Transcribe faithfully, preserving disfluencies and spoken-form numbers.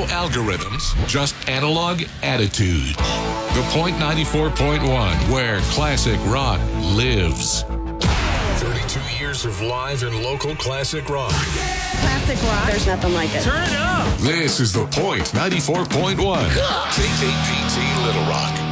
algorithms, just analog attitude. The Point ninety-four point one, where classic rock lives. thirty-two years of live and local classic rock. Classic rock. There's nothing like it. Turn it up! This is The Point ninety-four point one. K K P T Little Rock.